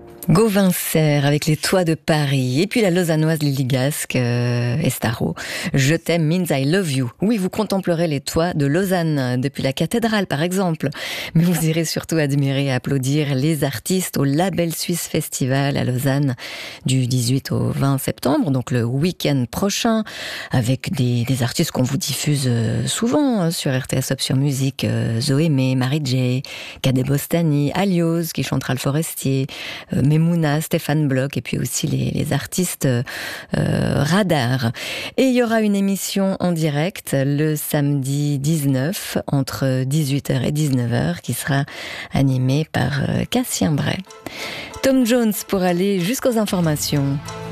Gauvin Serre avec les toits de Paris. Et puis la lausannoise Lily Gasque, Estaro. Je t'aime means I love you. Oui, vous contemplerez les toits de Lausanne, depuis la cathédrale par exemple. Mais vous irez surtout admirer et applaudir les artistes au Label Suisse Festival à Lausanne du 18 au 20 septembre, donc le week-end prochain, avec des artistes qu'on vous diffuse souvent sur RTS Option Musique, Zoémé, Marie J, Cadet Bostani, Alios qui chantera le Forestier, Memouna, Stéphane Bloch et puis aussi les artistes Radar. Et il y aura une émission en direct le samedi 19 entre 18h et 19h qui sera animée par Cassien Bray. Tom Jones pour aller jusqu'aux informations.